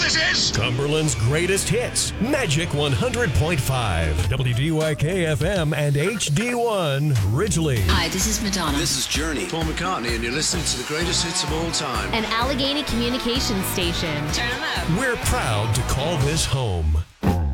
this is? Cumberland's greatest hits. Magic 100.5. WDYK FM and HD1 Ridgely. Hi, this is Madonna. This is Journey. Paul McCartney, and you're listening to the greatest hits of all time. An Allegheny Communications station. Turn 'em up. We're proud to call this home.